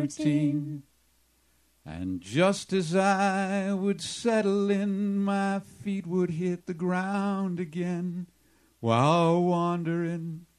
routine. And just as I would settle in, my feet would hit the ground again, while wandering